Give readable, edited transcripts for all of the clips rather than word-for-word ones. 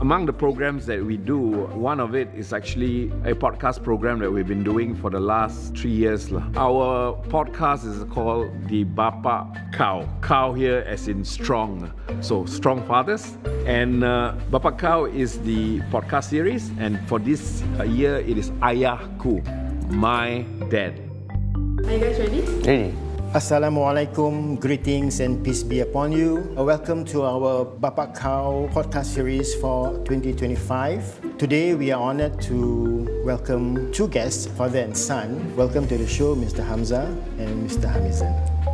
Among the programs that we do, one of it is actually a podcast program that we've been doing for the last 3 years. Our podcast is called the Bapa Kau. Kau here as in strong. So, strong fathers. And Bapa Kau is the podcast series. And for this year, it is Ayahku, my dad. Are you guys ready? Ready. Assalamualaikum, greetings and peace be upon you. Welcome to our Bapa Kau podcast series for 2025. Today we are honored to welcome two guests, father and son. Welcome to the show, Mr. Hamzah and Mr. Hamizan.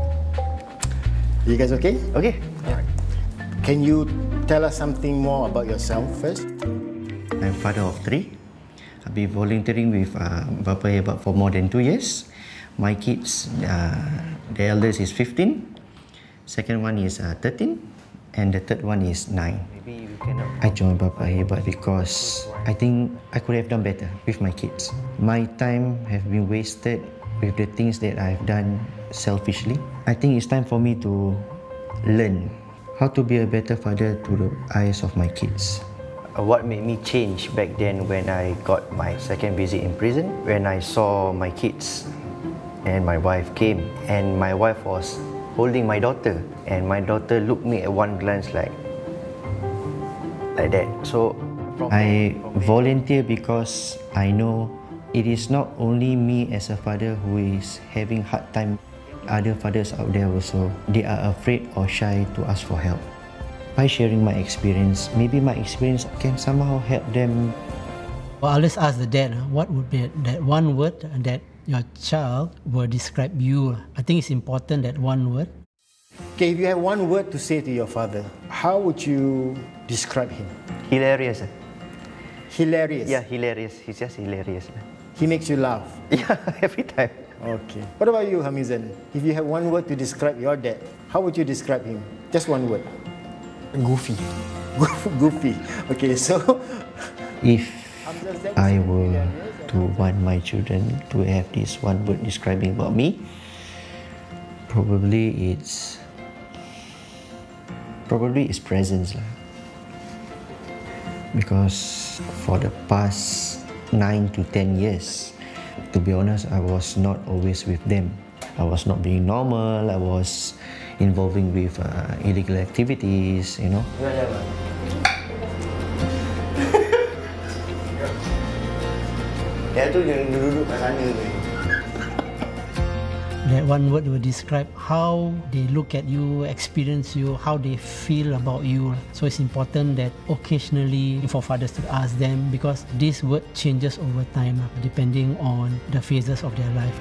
You guys okay? Okay. Yeah. Can you tell us something more about yourself first? I'm father of 3. I've been volunteering with Bapa Hebat for more than 2 years. My kids, the eldest is 15, second one is 13, and the third one is 9. Maybe you cannot. I joined Bapa Hebat because I think I could have done better with my kids. My time have been wasted with the things that I've done selfishly. I think it's time for me to learn how to be a better father to the eyes of my kids. What made me change back then when I got my second visit in prison, when I saw my kids and my wife came, and my wife was holding my daughter, and my daughter looked me at one glance like that. So I volunteer because I know it is not only me as a father who is having hard time. Other fathers out there also, they are afraid or shy to ask for help. By sharing my experience, maybe my experience can somehow help them. Well, I'll just ask the dad, what would be that one word that your child will describe you? I think it's important, that one word. Okay, if you have one word to say to your father, how would you describe him? hilarious. Hilarious? Yeah, hilarious. He's just hilarious. He makes you laugh? Yeah, every time. Okay. What about you, Hamizan? If you have one word to describe your dad, how would you describe him? Just one word. Goofy. Goofy. Okay, so If I were to want my children to have this one word describing about me, probably it's presence lah. Because for the past 9 to 10 years, to be honest, I was not always with them. I was not being normal. I was involving with illegal activities, you know. Dia tu yang duduk kat sana tu. That one word will describe how they look at you, experience you, how they feel about you. So it's important that occasionally for fathers to ask them, because this word changes over time depending on the phases of their life.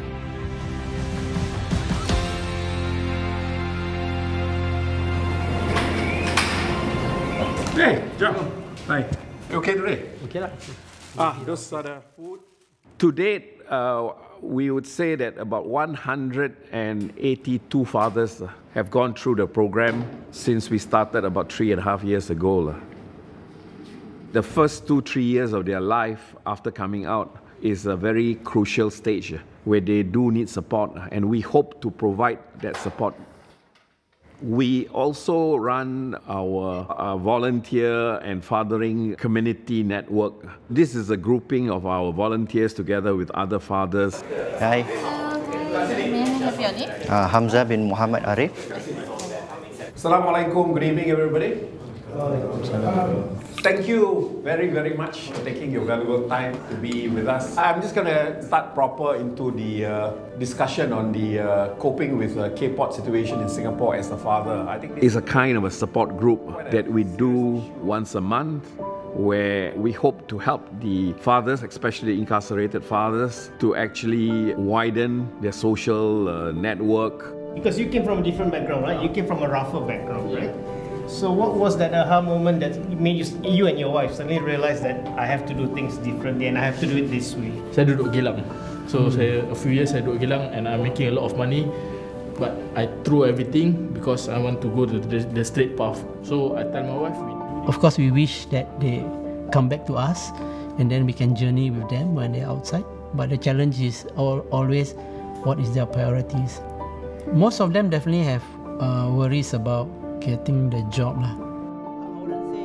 Hey, John. Hi. You okay today? Okay lah. Those are the food. To date, we would say that about 182 fathers have gone through the program since we started about 3.5 years ago. The first 2-3 years of their life after coming out is a very crucial stage where they do need support, and we hope to provide that support. We also run our volunteer and fathering community network. This is a grouping of our volunteers together with other fathers. Hi. May I have your name? Hamzah bin Muhammad Arif. Assalamualaikum. Good evening, everybody. Thank you very, very much for taking your valuable time to be with us. I'm just going to start proper into the discussion on the coping with the K-pop situation in Singapore as a father. I think it's a kind of a support group that we do once a month, where we hope to help the fathers, especially incarcerated fathers, to actually widen their social network. Because you came from a different background, right? You came from a rougher background, right? So what was that aha moment that made you and your wife suddenly realize that I have to do things differently and I have to do it this way? Saya duduk Geylang. So a few years saya duduk Geylang and I'm making a lot of money, but I threw everything because I want to go to the straight path. So I tell my wife, Of course, we wish that they come back to us and then we can journey with them when they're outside. But the challenge is always what is their priorities. Most of them definitely have worries about getting the job lah. I wouldn't say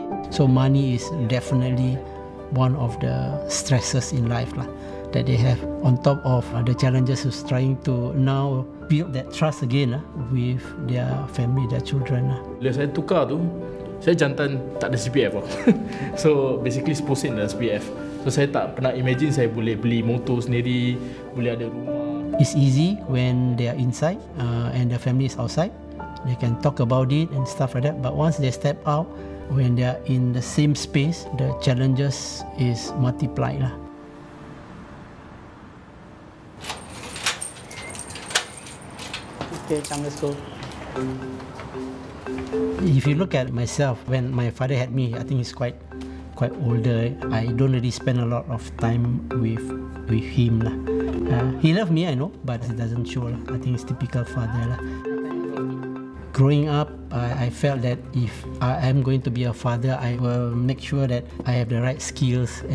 So money is definitely one of the stresses in life lah, that they have, on top of the challenges of trying to now build that trust again with their family, their children. Bila saya tukar tu, saya jantan tak ada CPF lah. So basically 10% dah CPF. So saya tak pernah imagine saya boleh beli motor sendiri, boleh ada rumah. It's easy when they are inside and the family is outside. They can talk about it and stuff like that. But once they step out, when they are in the same space, the challenges is multiplied lah. Okay, come, let's go. If you look at myself, when my father had me, I think he's quite older. I don't really spend a lot of time with him lah. He loved me, I know, but it doesn't show lah. I think it's typical father lah. Growing up, I felt that if I am going to be a father, I will make sure that I have the right skills